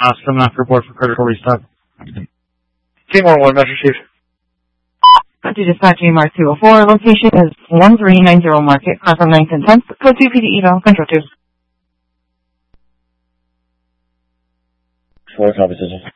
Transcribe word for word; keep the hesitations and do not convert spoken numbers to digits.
Oscar, I'm not report for critical restock. Team one one, Metro Chief. To dispatch A M R two oh four, location is one three nine zero Market, platform ninth and tenth, code two P D eval, control two. Four, copy, decision.